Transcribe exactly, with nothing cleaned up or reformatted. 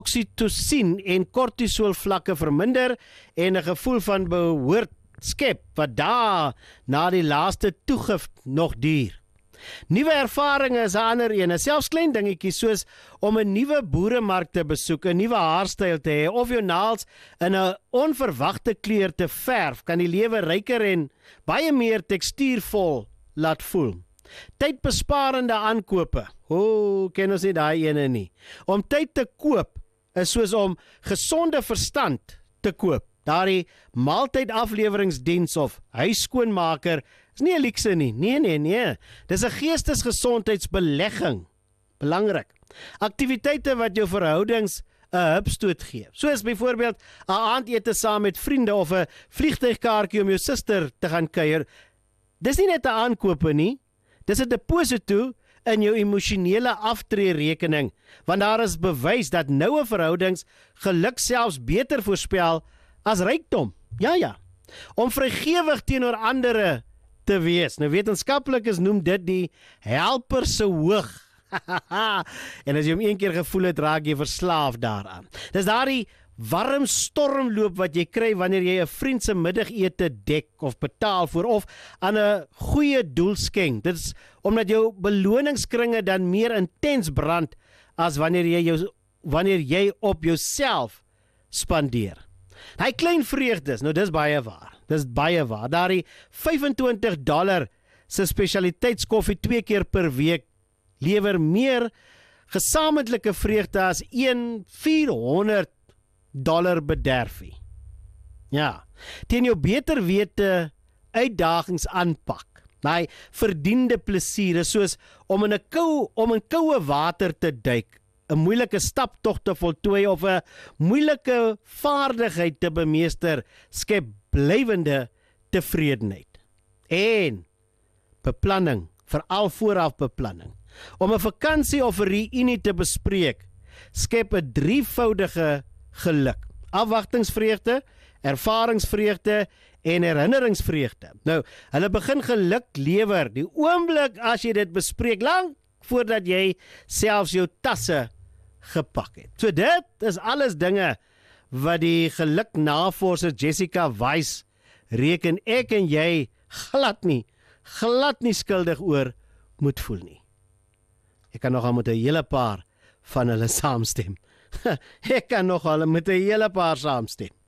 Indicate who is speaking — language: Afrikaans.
Speaker 1: oksitosien en kortisol vlakke verminder en 'n gevoel van behoort skep wat daar na die laaste toegif nog duur. Nuwe ervarings is 'n ander een, selfs klein dingetjies soos om 'n nuwe boeremark te besoek, 'n nuwe haarstyl te hê of jou naels in 'n onverwagte kleur te verf, kan die lewe ryker en baie meer tekstuurvol laat voel. Tydbesparende aankope, o, oh, ken ons nie daai ene nie. Om tyd te koop is soos om gesonde verstand te koop. Daardie maaltydafleweringsdiens of huisskoonmaker is nie 'n luukse nie. Nee, nee, nee. Dis 'n geestesgesondheidsbelegging. Belangrik. Aktiwiteite wat jou verhoudings 'n hupstoot gee. Soos byvoorbeeld 'n aandete saam met vriende of 'n vliegtuigkaartjie om jou suster te gaan kuier. Dis nie net 'n aankope nie. Dis 'n deposito in jou emosionele aftreerekening, want daar is bewys dat noue verhoudings geluk selfs beter voorspel as rykdom. Ja, ja. Om vrygewig teenoor ander te wees. Nou wetenskaplikes noem dit die helper se hoog. En as jy hom een keer gevoel het, raak jy verslaaf daaraan. Dis daardie warm stormloop wat jy kry wanneer jy 'n vriend se middagete dek of betaal voor of aan 'n goeie doel skenk. Dit is omdat jou beloningskringe dan meer intens brand as wanneer jy jou wanneer jy op jouself spandeer. Hy klein vreugdes, nou dis baie waar. Dis baie waar. Daardie vyfentwintig dollar se spesialiteitskoffie twee keer per week lewer meer gesamentlike vreugde as een vierhonderd dollar bederfie. Ja, teen jou beter wete uitdagings aanpak. My verdiende plesier is soos om in 'n kou om in koue water te duik, 'n moeilike staptog te voltooi of 'n moeilike vaardigheid te bemeester, skep blywende tevredenheid. En beplanning, veral vooraf beplanning. Om 'n vakansie of 'n reunie te bespreek, skep 'n drievoudige geluk. Afwagtingsvreugde, ervaringsvreugde en herinneringsvreugde. Nou, hulle begin geluk lewer die oomblik as jy dit bespreek, lank voordat jy selfs jou tasse gepak het. So dit is alles dinge wat die geluknavorser Jessica Weiss reken ek en jy glad nie, glad nie skuldig oor moet voel nie. Ek kan nogal met 'n hele paar van hulle saamstem. Ek kan nogal met 'n hele paar saamstem.